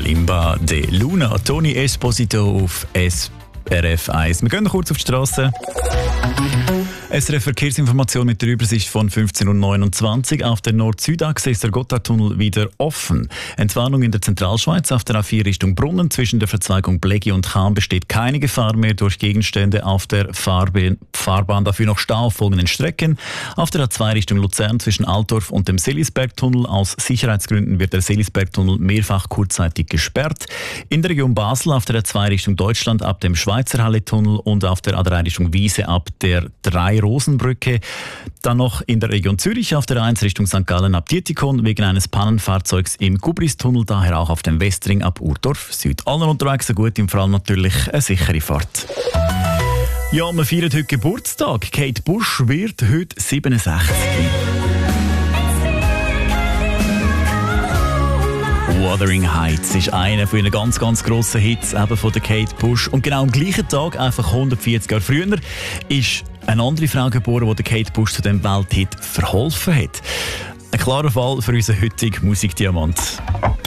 Kalimba de Luna, Toni Esposito auf SRF 1. Wir gehen noch kurz auf die Straße. SRF Verkehrsinformation mit der Übersicht von 15.29 Uhr. Auf der Nord-Süd-Achse ist der Gotthardtunnel wieder offen. Entwarnung in der Zentralschweiz auf der A4 Richtung Brunnen. Zwischen der Verzweigung Blegi und Cham besteht keine Gefahr mehr durch Gegenstände auf der Fahrbahn. Dafür noch Stau auf folgenden Strecken. Auf der A2 Richtung Luzern zwischen Altdorf und dem Seelisbergtunnel. Aus Sicherheitsgründen wird der Seelisbergtunnel mehrfach kurzzeitig gesperrt. In der Region Basel auf der A2 Richtung Deutschland ab dem Schweizerhalle-Tunnel und auf der A3 Richtung Wiese ab der 3 Rosenbrücke. Dann noch in der Region Zürich auf der 1 Richtung St. Gallen ab Dietikon wegen eines Pannenfahrzeugs im Gubristunnel, daher auch auf dem Westring ab Urdorf Süd. Allen unterwegs eine gute, im Fall natürlich eine sichere Fahrt. Ja, wir feiern heute Geburtstag. Kate Bush wird heute 67. Wuthering Heights ist einer von ihren ganz, ganz grossen Hits eben von der Kate Bush. Und genau am gleichen Tag, einfach 140 Jahre früher, ist eine andere Frau geboren, die der Kate Bush zu diesem Welthit verholfen hat. Ein klarer Fall für unseren heutigen Musikdiamant.